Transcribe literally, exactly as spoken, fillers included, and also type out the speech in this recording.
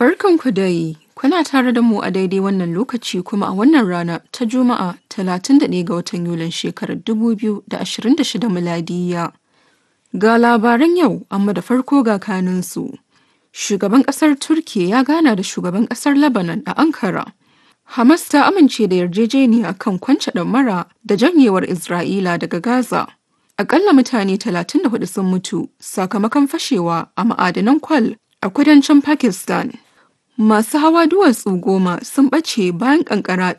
Barkanku dai, kuna tare da mu a daidai wannan lokaci kuma a wannan rana ta Juma'a talatin da ɗaya ga watan Yulin shekarar dubu biyu da ashirin da shida miladiyya. Ga labaran yau, amma da farko ga kanunsu. Shugaban ƙasar Turkiyya ya gana da shugaban ƙasar Lebanon a Ankara. Hamas ta amince da yarjejeniya kan kwance ɗamara da janyewar Isra'ila daga Gaza. Aƙalla mutane talatin da hudu sun mutu sakamakon fashewa a ma'adanan kwal a kudancin Pakistan. Masu hawa duwatsu goma sun ɓace bayan ƙanƙara